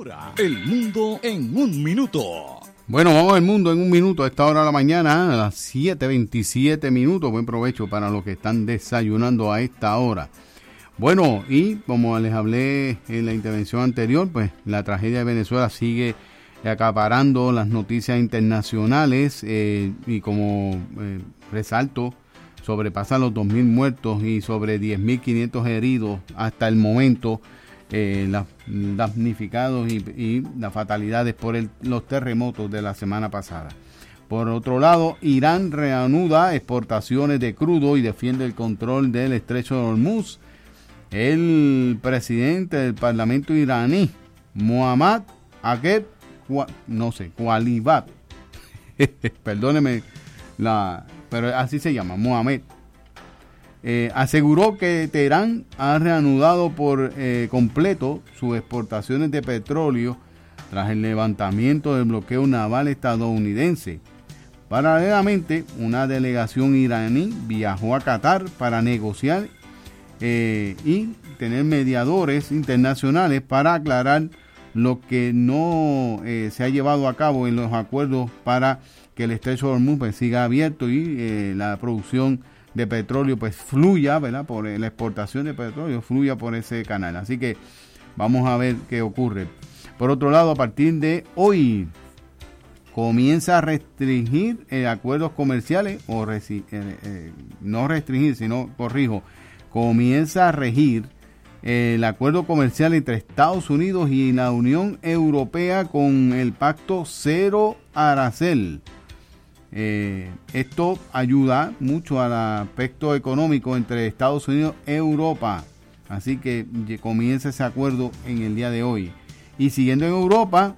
Ahora, el mundo en un minuto. Bueno, vamos al mundo en un minuto a esta hora de la mañana, a las 7:27 minutos. Buen provecho para los que están desayunando a esta hora. Bueno, y como les hablé en la intervención anterior, pues la tragedia de Venezuela sigue acaparando las noticias internacionales y como resalto, sobrepasan los 2.000 muertos y sobre 10.500 heridos hasta el momento, los damnificados y las fatalidades por los terremotos de la semana pasada. Por otro lado, Irán reanuda exportaciones de crudo y defiende el control del estrecho de Hormuz. El presidente del parlamento iraní, Mohammad Agher Khalibat, perdóneme, pero así se llama, Mohamed, aseguró que Teherán ha reanudado por completo sus exportaciones de petróleo tras el levantamiento del bloqueo naval estadounidense. Paralelamente, una delegación iraní viajó a Qatar para negociar y tener mediadores internacionales para aclarar lo que no se ha llevado a cabo en los acuerdos para que el estrecho de Hormuz pues siga abierto y la producción de petróleo pues fluya, ¿verdad? Por la exportación de petróleo fluya por ese canal. Así que vamos a ver qué ocurre. Por otro lado, a partir de hoy comienza a restringir acuerdos comerciales o no restringir, sino comienza a regir el acuerdo comercial entre Estados Unidos y la Unión Europea con el pacto cero arancel. Esto ayuda mucho al aspecto económico entre Estados Unidos y Europa. Así que comienza ese acuerdo en el día de hoy. Y siguiendo en Europa,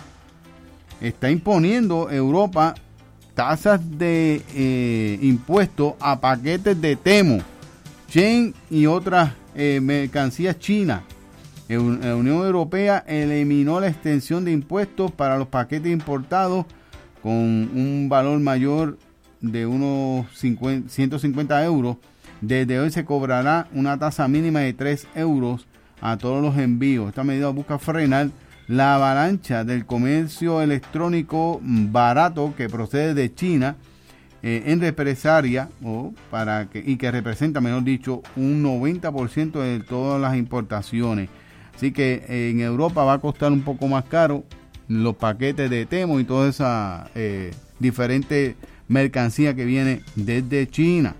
está imponiendo Europa tasas de impuestos a paquetes de Temu, Shein y otras mercancías chinas. La Unión Europea eliminó la extensión de impuestos para los paquetes importados con un valor mayor de unos 150 euros. Desde hoy se cobrará una tasa mínima de 3 euros a todos los envíos. Esta medida busca frenar la avalancha del comercio electrónico barato que procede de China en represalia que representa, mejor dicho, un 90% de todas las importaciones. Así que en Europa va a costar un poco más caro los paquetes de Temu y toda esa diferente mercancía que viene desde China.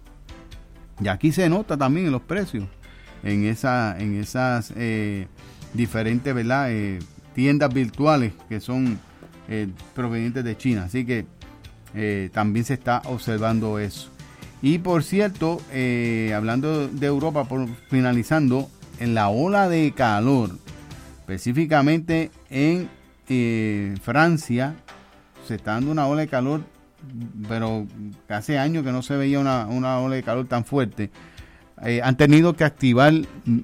Y aquí se nota también en los precios, en esas diferentes, ¿verdad? Tiendas virtuales que son provenientes de China. Así que también se está observando eso. Y por cierto, hablando de Europa, finalizando, en la ola de calor, específicamente en Francia, se está dando una ola de calor, pero hace años que no se veía una ola de calor tan fuerte. Han tenido que activar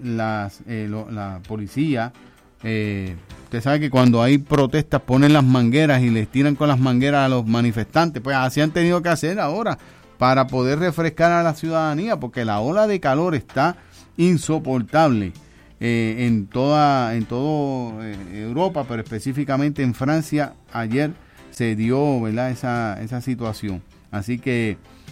la policía. Usted sabe que cuando hay protestas ponen las mangueras y les tiran con las mangueras a los manifestantes. Pues así han tenido que hacer ahora para poder refrescar a la ciudadanía, porque la ola de calor está insoportable en toda Europa, pero específicamente en Francia. Ayer se dio, ¿verdad?, esa situación. Así que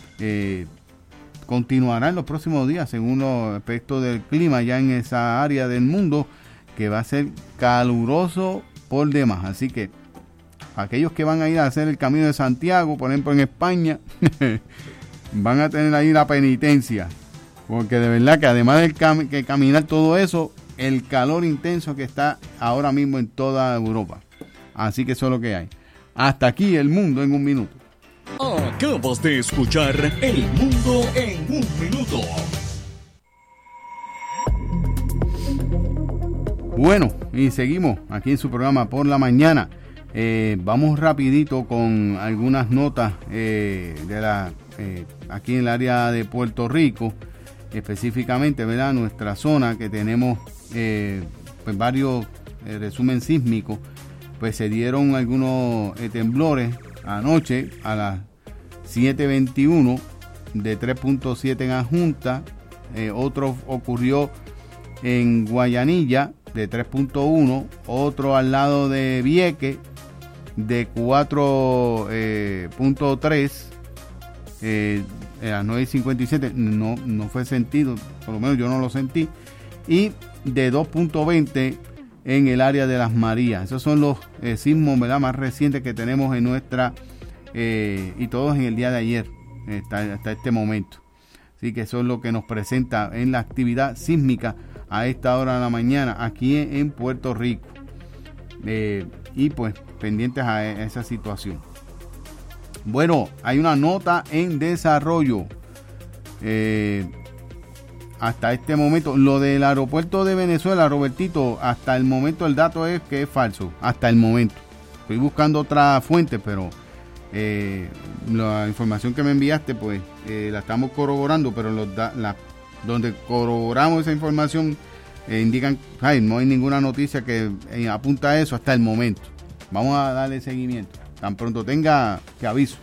continuará en los próximos días, según los aspectos del clima, ya en esa área del mundo, que va a ser caluroso por demás. Así que aquellos que van a ir a hacer el Camino de Santiago, por ejemplo en España, van a tener ahí la penitencia, porque de verdad que además de caminar todo eso, el calor intenso que está ahora mismo en toda Europa. Así que eso es lo que hay. Hasta aquí el mundo en un minuto. Acabas de escuchar El Mundo en un Minuto. Bueno, y seguimos aquí en su programa por la mañana. Vamos rapidito con algunas notas aquí en el área de Puerto Rico, específicamente, ¿verdad?, nuestra zona, que tenemos pues varios resumen sísmicos. Pues se dieron algunos temblores anoche a las 7:21 de 3.7 en Adjunta. Otro ocurrió en Guayanilla, de 3.1, otro al lado de Vieques de 4.3, a las 9:57, no fue sentido, por lo menos yo no lo sentí, y de 2.20 en el área de Las Marías. Esos son los sismos, ¿verdad?, más recientes que tenemos en nuestra, y todos en el día de ayer, hasta este momento. Así que eso es lo que nos presenta en la actividad sísmica a esta hora de la mañana aquí en Puerto Rico. Y pues pendientes a esa situación. Bueno, hay una nota en desarrollo. Hasta este momento, lo del aeropuerto de Venezuela, Robertito, hasta el momento el dato es que es falso. Hasta el momento. Estoy buscando otra fuente, pero la información que me enviaste, pues la estamos corroborando, pero donde corroboramos esa información indican, no hay ninguna noticia que apunta a eso hasta el momento. Vamos a darle seguimiento. Tan pronto tenga, que aviso.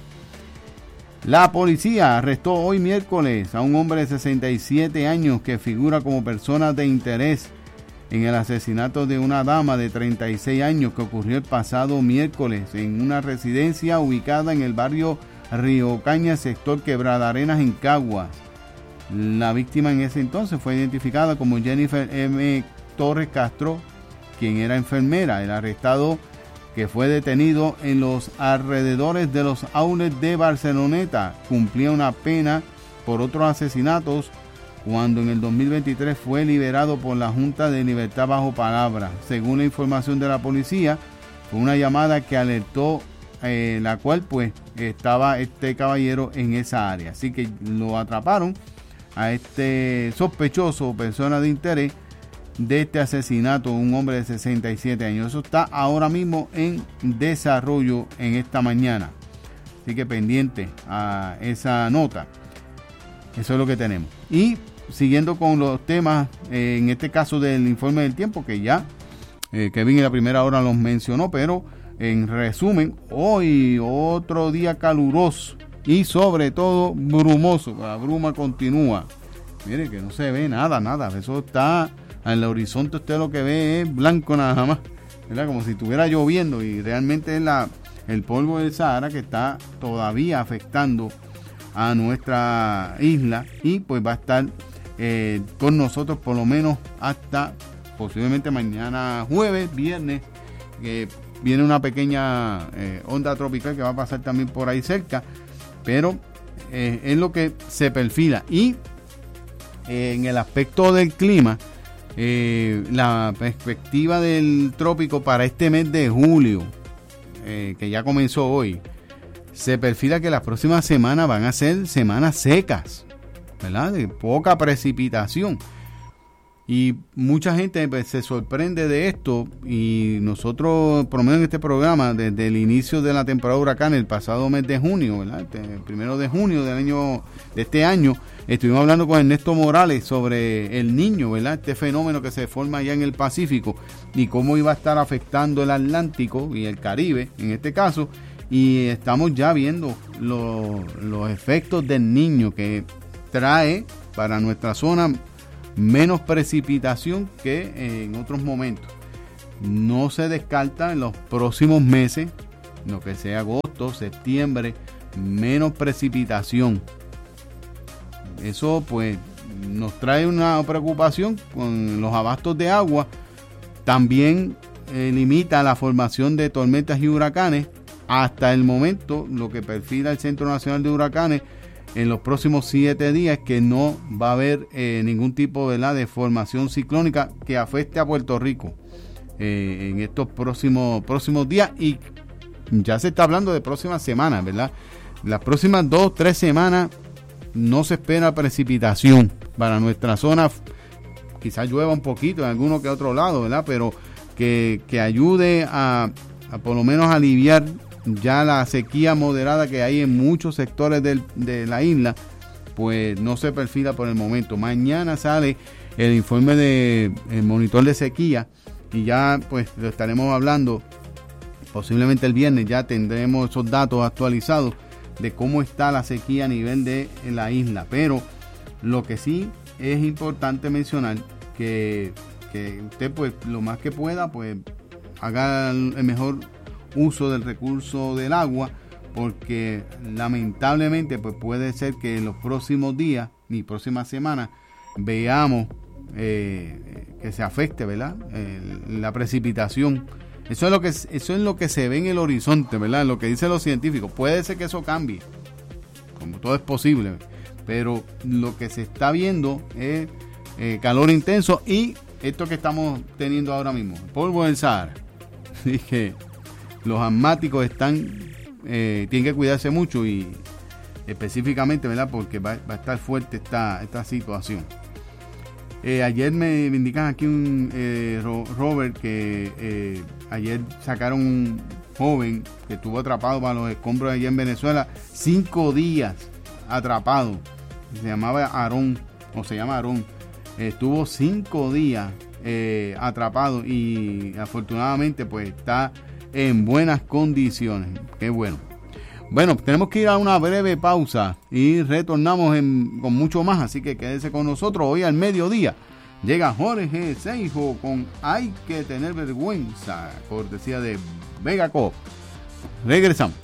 La policía arrestó hoy miércoles a un hombre de 67 años que figura como persona de interés en el asesinato de una dama de 36 años que ocurrió el pasado miércoles en una residencia ubicada en el barrio Río Caña, sector Quebrada Arenas, en Caguas. La víctima en ese entonces fue identificada como Jennifer M. Torres Castro, quien era enfermera. El arrestado, que fue detenido en los alrededores de los outlets de Barceloneta, cumplía una pena por otros asesinatos cuando en el 2023 fue liberado por la Junta de Libertad bajo palabra. Según la información de la policía, fue una llamada que alertó, la cual pues estaba este caballero en esa área. Así que lo atraparon a este sospechoso o persona de interés de este asesinato, un hombre de 67 años. Eso está ahora mismo en desarrollo en esta mañana. Así que pendiente a esa nota. Eso es lo que tenemos. Y siguiendo con los temas, en este caso del informe del tiempo, que ya Kevin en la primera hora los mencionó, pero en resumen, hoy otro día caluroso y sobre todo brumoso. La bruma continúa. Mire que no se ve nada. Eso está en el horizonte, usted lo que ve es blanco nada más, ¿verdad? Como si estuviera lloviendo, y realmente es el polvo del Sahara que está todavía afectando a nuestra isla, y pues va a estar con nosotros por lo menos hasta posiblemente mañana jueves, viernes, que viene una pequeña onda tropical que va a pasar también por ahí cerca, pero es lo que se perfila. Y en el aspecto del clima, la perspectiva del trópico para este mes de julio, que ya comenzó hoy, se perfila que las próximas semanas van a ser semanas secas, ¿verdad? De poca precipitación. Y mucha gente pues se sorprende de esto, y nosotros, por lo menos en este programa, desde el inicio de la temporada de huracán, el pasado mes de junio, ¿verdad? El 1 de junio de este año, estuvimos hablando con Ernesto Morales sobre el Niño, ¿verdad? Este fenómeno que se forma allá en el Pacífico y cómo iba a estar afectando el Atlántico y el Caribe, en este caso, y estamos ya viendo los efectos del Niño, que trae para nuestra zona menos precipitación que en otros momentos. No se descarta en los próximos meses, lo que sea agosto, septiembre, menos precipitación. Eso pues nos trae una preocupación con los abastos de agua. También limita la formación de tormentas y huracanes. Hasta el momento, lo que perfila el Centro Nacional de Huracanes en los próximos 7 días, que no va a haber ningún tipo, ¿verdad?, de formación ciclónica que afecte a Puerto Rico en estos próximos días, y ya se está hablando de próximas semanas, ¿verdad? Las próximas 2-3 semanas no se espera precipitación para nuestra zona. Quizás llueva un poquito en alguno que otro lado, ¿verdad? Pero que ayude a por lo menos aliviar ya la sequía moderada que hay en muchos sectores de la isla, pues no se perfila por el momento. Mañana sale el informe del monitor de sequía, y ya pues lo estaremos hablando posiblemente el viernes. Ya tendremos esos datos actualizados de cómo está la sequía a nivel de la isla. Pero lo que sí es importante mencionar, que que usted pues lo más que pueda pues haga el mejor uso del recurso del agua, porque lamentablemente pues puede ser que en los próximos días y próximas semanas veamos que se afecte, ¿verdad? La precipitación. Eso es lo que se ve en el horizonte, ¿verdad? Lo que dicen los científicos. Puede ser que eso cambie, como todo es posible, pero lo que se está viendo es calor intenso y esto que estamos teniendo ahora mismo, polvo del Sahara. Así que los asmáticos tienen que cuidarse mucho, y específicamente, ¿verdad? Porque va a estar fuerte esta situación. Ayer me indican aquí Robert, que ayer sacaron un joven que estuvo atrapado para los escombros allá en Venezuela, 5 días atrapado. Se llamaba Aarón, o se llama Aarón. Estuvo 5 días atrapado y afortunadamente pues está en buenas condiciones. Qué bueno. Bueno, tenemos que ir a una breve pausa y retornamos con mucho más, así que quédese con nosotros. Hoy al mediodía llega Jorge Seijo con Hay que tener vergüenza, cortesía de Vega Coop. Regresamos.